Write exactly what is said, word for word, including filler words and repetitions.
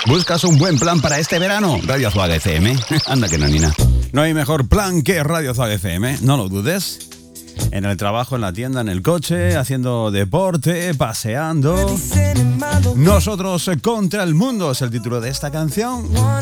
¿Buscas un buen plan para este verano? Radio Zuaga F M. Anda que no, Nina. No hay mejor plan que Radio Zuaga F M, no lo dudes. En el trabajo, en la tienda, en el coche, haciendo deporte, paseando. Nosotros contra el mundo es el título de esta canción.